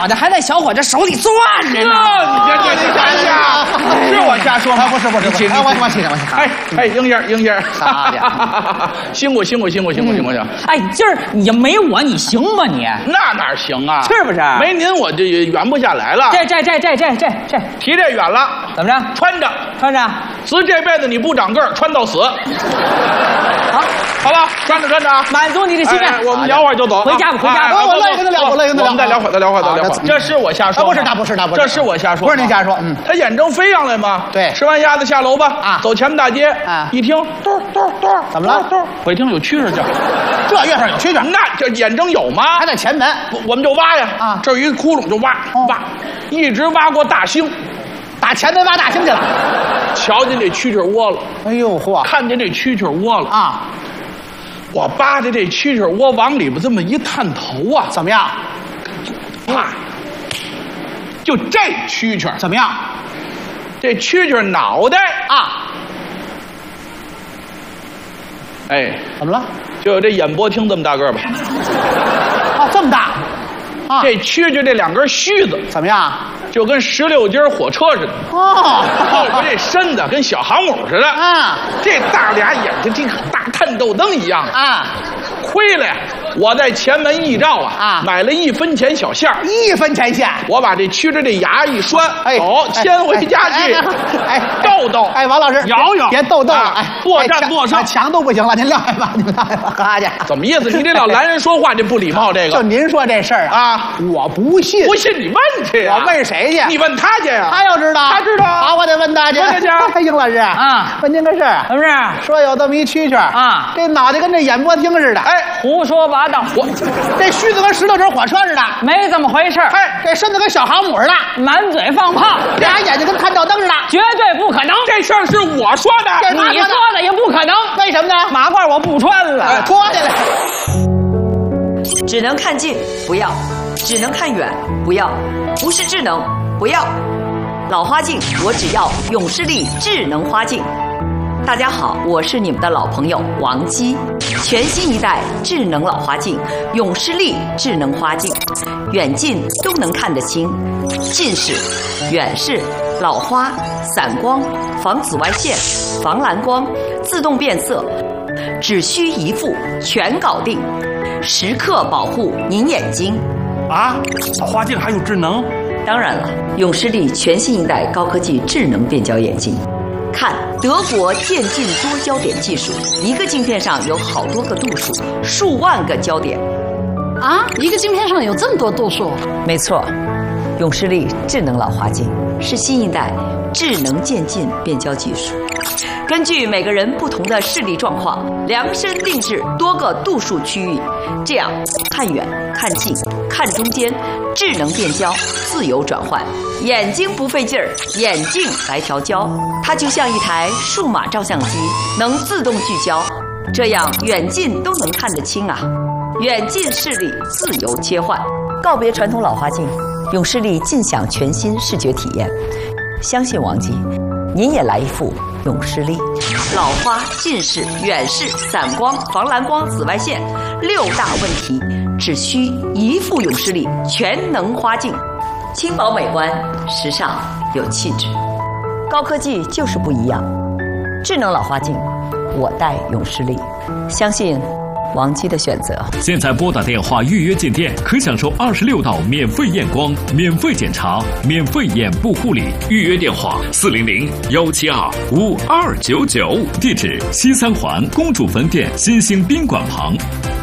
脑袋还在小伙子手里攥着呢。 你看呀，是我瞎说吗？ 不是，我起来。 哎，英儿， 好家伙， 辛苦。 哎，今儿你没我你行吗你？ 那哪行啊？ 是不是？ 没您我这圆不下来了。 这提这远了， 怎么着？ 穿着，死这辈子你不长个儿，穿到死。好吧，穿着啊， 满足你的心愿。 我们聊会儿就走， 回家吧。 我乐意跟他聊，我们再聊会儿。这是我瞎说， 不是， 这是我瞎说， 不是您瞎说。 他眼睁飞上来吗？ 对， 吃完鸭子下楼吧。走前门大街，一听嘟， 怎么了？ 我一听有蛐蛐叫， 这月上有蛐蛐， 那这眼睁有吗？ 还在前门， 我们就挖呀。这有一窟窿就挖，一直挖过大兴。 打前门挖大兴去了， 瞧见这蛐蛐窝了。 哎呦嚯！ 看见这蛐蛐窝了啊！我扒着这蛐蛐窝往里边这么一探头啊， 怎么样？ 啪！就这蛐蛐怎么样？ 这蛐蛐脑袋啊！ 哎， 怎么了？ 就有这演播厅这么大个吧？ 啊，这么大！啊， 这蛐蛐这两根须子怎么样？ 就跟16节火车似的哦， 后边这身子跟小航母似的啊， 这大俩眼睛这个大探豆灯一样啊， 亏了呀！我在前门驿照买了1分钱小馅儿 ，1分钱馅， 我把这蛐蛐这牙一拴， 走， 先回家去，逗， 王老师摇， 别逗了， 作战坐上， 墙都不行了，您撂下吧，哈家， 怎么意思？你这老拦人说话这不礼貌，这个就您说这事儿啊，我不信， 不信你问去呀， 我问谁去？ 你问他去呀， 他要知道，好，我得问他去。英老师啊，问您个事儿， 是不是？ 说有这么一蛐蛐啊，这脑袋跟这演播厅似的， 胡说八道， 这须子跟16节火车似的， 没这么回事。 这身子跟小航母似的， 满嘴放炮， 俩眼睛跟探照灯似的， 绝对不可能。 这事儿是我说的， 你说的也不可能。 为什么呢？ 马褂我不穿了， 脱下来。 只能看近，不要；只能看远，不要；不是智能，不要。老花镜，我只要永视力智能花镜。大家好，我是你们的老朋友王姬。全新一代智能老花镜，永视力智能花镜，远近都能看得清，近视、远视、老花、散光、防紫外线、防蓝光、自动变色，只需一副全搞定，时刻保护您眼睛。 啊，老花镜还有智能？ 当然了，永视力全新一代高科技智能变焦眼镜。看德国渐进多焦点技术，一个镜片上有好多个度数，数万个焦点。 啊，一个镜片上有这么多度数？ 没错，永视力智能老花镜是新一代智能渐进变焦技术，根据每个人不同的视力状况，量身定制多个度数区域，这样看远、看近、看中间，智能变焦，自由转换，眼睛不费劲儿，眼镜来调焦，它就像一台数码照相机，能自动聚焦，这样远近都能看得清啊！远近视力自由切换，告别传统老花镜，永视力尽享全新视觉体验。相信王姬，您也来一副永视力。老花、近视、远视、散光、防蓝光、紫外线6大问题，只需一副永视力全能花镜，轻薄美观，时尚有气质。高科技就是不一样，智能老花镜，我戴永视力，相信王姬的选择。 现在拨打电话预约进店，可享受26道免费验光、免费检查、免费眼部护理。预约电话400-172-5299，地址西三环公主坟店新兴宾馆旁。